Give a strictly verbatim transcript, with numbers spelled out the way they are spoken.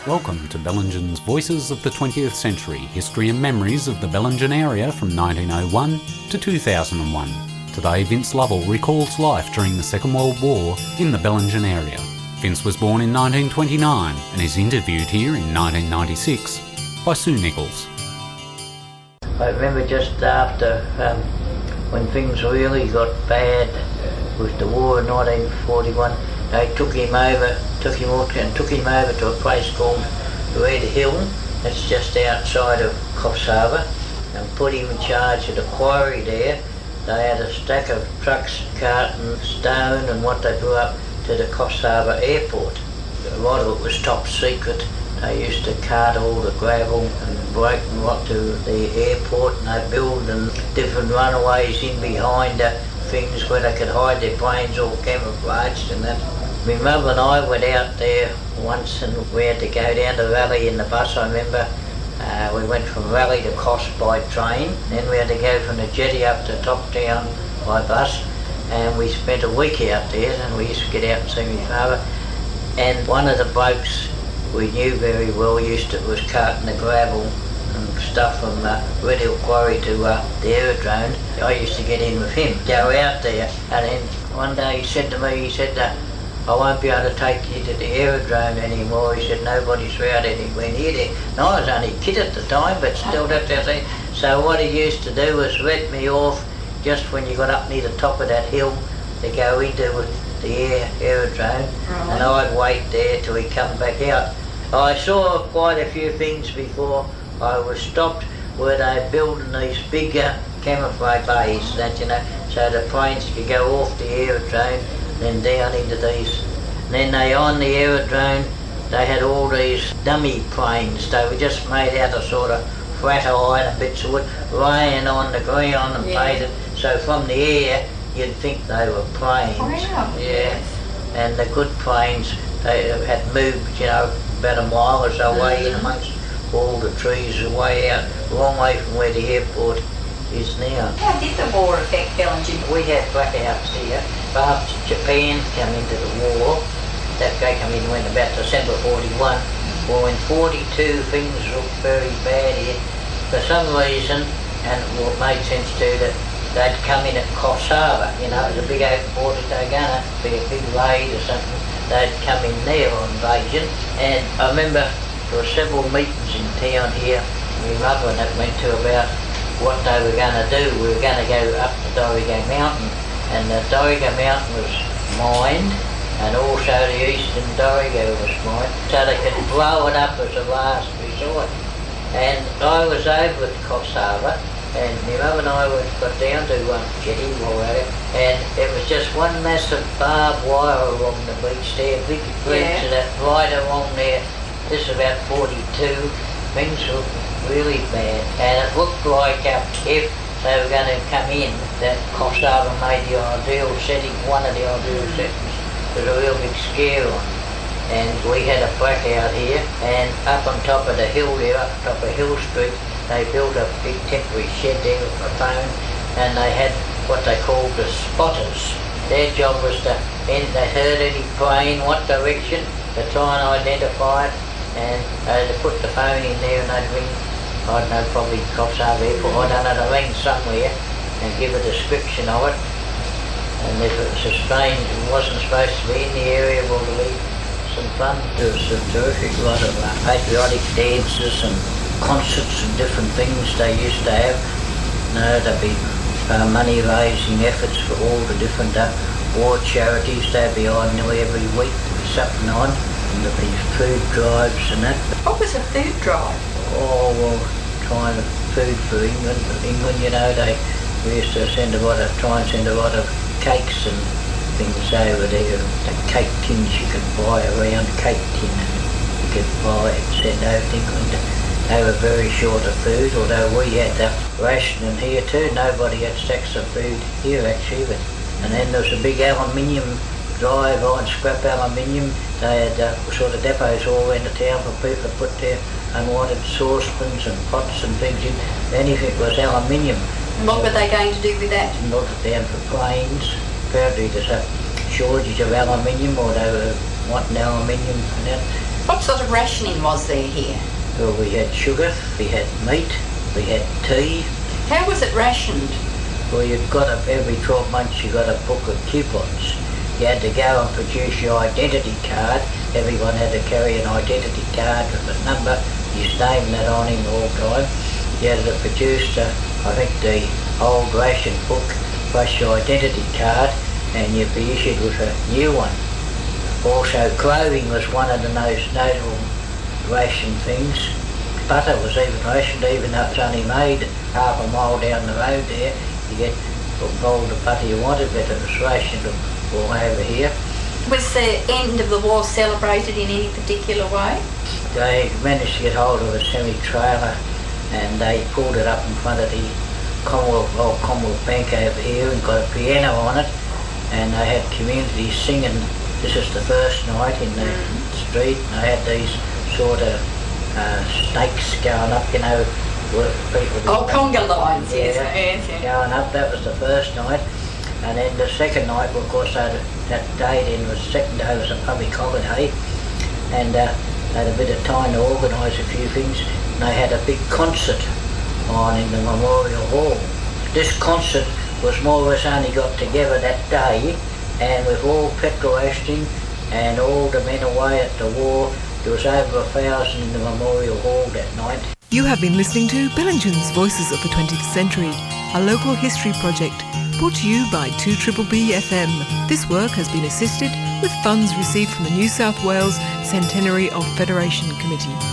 Welcome to Bellingen's Voices of the twentieth Century, history and memories of the Bellingen area from nineteen oh one to two thousand one. Today, Vince Lovell recalls life during the Second World War in the Bellingen area. Vince was born in nineteen twenty-nine and is interviewed here in nineteen ninety-six by Sue Nichols. I remember just after um, when things really got bad with the war in nineteen forty-one, they took him over, took him out and took him over to a place called Red Hill, that's just outside of Coffs Harbour, and put him in charge of the quarry there. They had a stack of trucks, carting stone and what they blew up to the Coffs Harbour airport. A lot of it was top secret. They used to cart all the gravel and break and rock to the airport, and they built and different runways in behind uh, things where they could hide their planes all camouflaged and that. My mother and I went out there once and we had to go down to Raleigh in the bus, I remember. Uh, we went from Raleigh to Coss by train, then we had to go from the jetty up to Top Town by bus, and we spent a week out there, and we used to get out and see my father. And one of the blokes we knew very well used to, was carting the gravel and stuff from uh, Red Hill Quarry to uh, the aerodrome. I used to get in with him, go out there, and then one day he said to me, he said, uh, I won't be able to take you to the aerodrome anymore. He said, nobody's around anywhere near there. And I was only a kid at the time, but still that's the thing. So what he used to do was let me off just when you got up near the top of that hill to go into the air, aerodrome, right. And I'd wait there till he come back out. I saw quite a few things before I was stopped where they're building these bigger camouflage bays, that you know, so the planes could go off the aerodrome, then down into these. And then they on the aerodrome, they had all these dummy planes. They were just made out of sort of flat iron and bits of wood, laying on the ground and yeah. painted. So from the air, you'd think they were planes. Oh, yeah. Yeah. And the good planes, they had moved, you know, about a mile or so away in amongst all the trees, away out, a long way from where the airport is now. How did the war affect Bellingen? We had blackouts here. After Japan came into the war, that they came in when about December forty-one. Well, in forty-two things looked very bad here. For some reason, and what made sense too, that they'd come in at Coffs Harbour, you know, it was a big open port at Dogana, be a big raid or something. They'd come in there on invasion, and I remember there were several meetings in town here. My mother and that went to about what they were going to do. We were going to go up the Dorrigo Mountain, and the Dorrigo Mountain was mined, and also the eastern Dorrigo was mined, so they could blow it up as a last resort. And I was over at Coffs Harbour, and my mum and I went, got down to um, Jetty or whatever, and it was just one massive barbed wire along the beach there, big bridge, yeah. That right along there. This is about forty-two. Things were really bad, and it looked like uh, if they were going to come in, that Coffs Harbour made the ideal setting, one of the ideal settings. It was a real big scare on. And we had a blackout here, and up on top of the hill there, up on top of Hill Street, they built a big temporary shed there with a phone, and they had what they called the spotters. Their job was to, if they heard any plane, what direction, to try and identify it, and they'd put the phone in there and they'd ring, I don't know, probably Coffs Harbour Airport, I don't know, they'd ring somewhere and give a description of it. And if it was a strange, it wasn't supposed to be in the area, well, to leave some fun. There was a terrific lot of uh, patriotic dances and concerts and different things they used to have. No, there'd be uh, money-raising efforts for all the different uh, war charities. They'd be on nearly every week, there'd be something on. And there'd be food drives and that. What was a food drive? Oh, well, trying to food for England. England, you know, they we used to send a lot of, try and send a lot of cakes and things over there. The cake tins you could buy, a round cake tin, and you could buy and send over to England. They were very short of food, although we had that rationing here too. Nobody had stacks of food here actually. But, and then there was a big aluminium drive on, scrap aluminium. They had uh, sort of depots all around the town for people to put their unwanted saucepans and pots and things in. Anything was aluminium. And what were they going to do with that? Melt it down for planes. Apparently there's a shortage of aluminium, or they were wanting aluminium and that. What sort of rationing was there here? Well, we had sugar, we had meat, we had tea. How was it rationed? Well, you've got a, every twelve months you got a book of coupons. You had to go and produce your identity card. Everyone had to carry an identity card with a number, his name and that on him all the time. You had to produce, uh, I think, the old ration book plus your identity card, and you'd be issued with a new one. Also, clothing was one of the most notable ration things. Butter was even rationed, even though it was only made half a mile down the road there. You get all the butter you wanted, but it was rationed all over here. Was the end of the war celebrated in any particular way? They managed to get hold of a semi-trailer and they pulled it up in front of the Commonwealth, old Commonwealth Bank over here and got a piano on it, and they had communities singing. This is the first night in the mm. street, and they had these sort of uh, snakes going up, you know, people... Oh, conga lines, yeah, yes, yes, yes. Going up, that was the first night. And then the second night, well, of course, that, that day then was, second day was a public holiday, and uh, they had a bit of time to organise a few things, and they had a big concert on in the Memorial Hall. This concert was more or less only got together that day, and with all petrol rationing and all the men away at the war, there was over a thousand in the Memorial Hall that night. You have been listening to Bellingen's Voices of the twentieth Century, a local history project brought to you by two B B B F M. This work has been assisted with funds received from the New South Wales Centenary of Federation Committee.